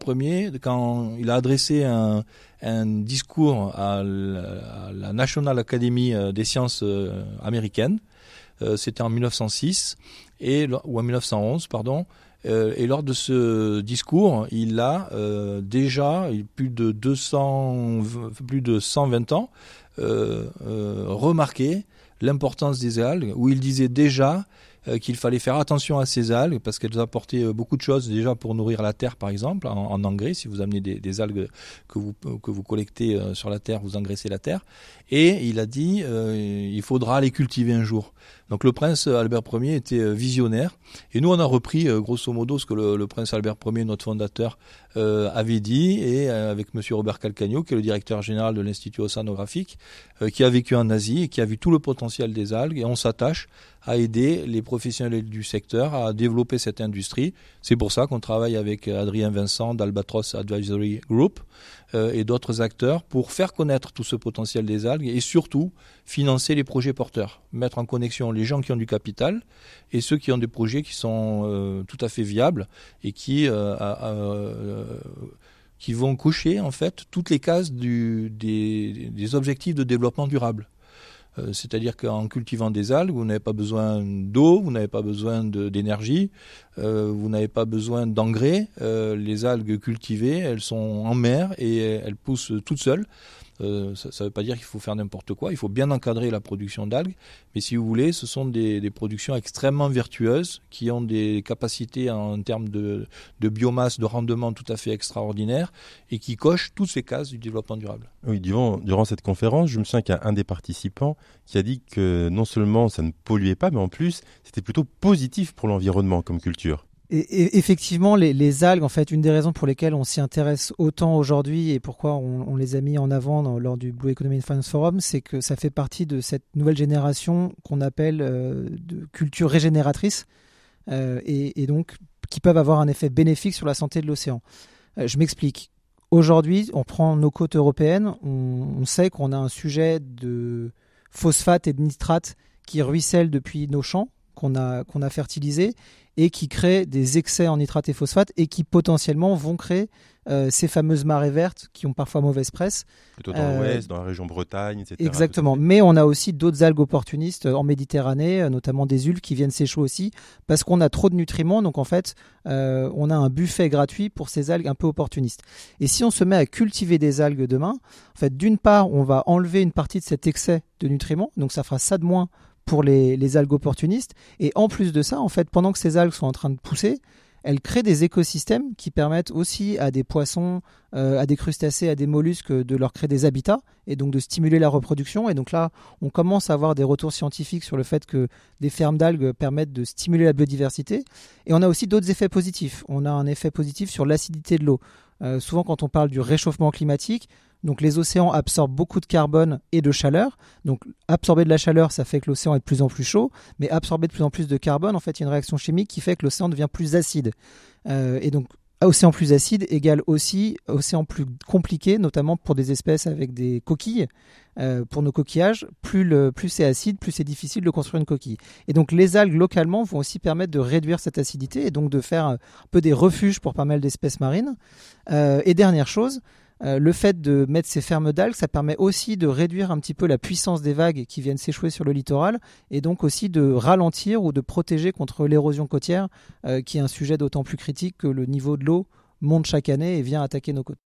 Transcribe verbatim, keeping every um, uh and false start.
Ier, quand il a adressé un, un discours à la, à la National Academy des sciences américaines, euh, c'était en mille neuf cent six, et, ou en mille neuf cent onze, pardon, euh, et lors de ce discours, il a euh, déjà plus de deux cents, plus de cent vingt ans euh, euh, remarqué l'importance des algues, où il disait déjà euh, qu'il fallait faire attention à ces algues parce qu'elles apportaient euh, beaucoup de choses déjà pour nourrir la terre, par exemple, en, en engrais. Si vous amenez des, des algues que vous, que vous collectez euh, sur la terre, vous engraissez la terre. Et il a dit euh, il faudra les cultiver un jour. Donc le prince Albert Ier était visionnaire. Et nous, on a repris euh, grosso modo ce que le, le prince Albert Ier, notre fondateur, euh, avait dit, et euh, avec monsieur Robert Calcagno, qui est le directeur général de l'Institut océanographique, euh, qui a vécu en Asie et qui a vu tout le potentiel des algues. Et on s'attache à aider les professionnels du secteur à développer cette industrie. C'est pour ça qu'on travaille avec Adrien Vincent d'Albatros Advisory Group euh, et d'autres acteurs pour faire connaître tout ce potentiel des algues et surtout financer les projets porteurs, mettre en connexion les gens qui ont du capital et ceux qui ont des projets qui sont euh, tout à fait viables et qui, euh, euh, qui vont cocher en fait toutes les cases du, des, des objectifs de développement durable. Euh, c'est-à-dire qu'en cultivant des algues, vous n'avez pas besoin d'eau, vous n'avez pas besoin de, d'énergie, euh, vous n'avez pas besoin d'engrais. Euh, les algues cultivées, elles sont en mer et elles poussent toutes seules. Euh, ça ne veut pas dire qu'il faut faire n'importe quoi, il faut bien encadrer la production d'algues, mais si vous voulez, ce sont des, des productions extrêmement vertueuses qui ont des capacités en termes de, de biomasse, de rendement tout à fait extraordinaires et qui cochent toutes ces cases du développement durable. Oui, durant, durant cette conférence, je me souviens qu'il y a un des participants qui a dit que non seulement ça ne polluait pas, mais en plus, c'était plutôt positif pour l'environnement comme culture. Et, et effectivement, les, les algues, en fait, une des raisons pour lesquelles on s'y intéresse autant aujourd'hui et pourquoi on, on les a mis en avant dans, lors du Blue Economy and Finance Forum, c'est que ça fait partie de cette nouvelle génération qu'on appelle euh, de culture régénératrice euh, et, et donc qui peuvent avoir un effet bénéfique sur la santé de l'océan. Euh, je m'explique. Aujourd'hui, on prend nos côtes européennes, on, on sait qu'on a un sujet de phosphate et de nitrate qui ruisselle depuis nos champs, qu'on a, qu'on a fertilisés, et qui créent des excès en nitrate et phosphate et qui potentiellement vont créer euh, ces fameuses marées vertes qui ont parfois mauvaise presse. Plutôt dans euh, l'ouest, dans la région Bretagne, et cetera. Exactement. Mais on a aussi d'autres algues opportunistes en Méditerranée, notamment des ulves qui viennent s'échouer aussi parce qu'on a trop de nutriments. Donc en fait, euh, on a un buffet gratuit pour ces algues un peu opportunistes. Et si on se met à cultiver des algues demain, en fait, d'une part, on va enlever une partie de cet excès de nutriments. Donc ça fera ça de moins pour les, les algues opportunistes. Et en plus de ça, en fait, pendant que ces algues sont en train de pousser, elles créent des écosystèmes qui permettent aussi à des poissons, euh, à des crustacés, à des mollusques de leur créer des habitats et donc de stimuler la reproduction. Et donc là, on commence à avoir des retours scientifiques sur le fait que des fermes d'algues permettent de stimuler la biodiversité. Et on a aussi d'autres effets positifs. On a un effet positif sur l'acidité de l'eau. Euh, souvent, quand on parle du réchauffement climatique, donc les océans absorbent beaucoup de carbone et de chaleur. Donc absorber de la chaleur, ça fait que l'océan est de plus en plus chaud, mais absorber de plus en plus de carbone, en fait, il y a une réaction chimique qui fait que l'océan devient plus acide. Euh, et donc océan plus acide égale aussi océan plus compliqué, notamment pour des espèces avec des coquilles. Euh, pour nos coquillages, plus, le, plus c'est acide, plus c'est difficile de construire une coquille. Et donc les algues localement vont aussi permettre de réduire cette acidité et donc de faire un peu des refuges pour pas mal d'espèces marines. Euh, et dernière chose, Euh, le fait de mettre ces fermes d'algues, ça permet aussi de réduire un petit peu la puissance des vagues qui viennent s'échouer sur le littoral et donc aussi de ralentir ou de protéger contre l'érosion côtière euh, qui est un sujet d'autant plus critique que le niveau de l'eau monte chaque année et vient attaquer nos côtes.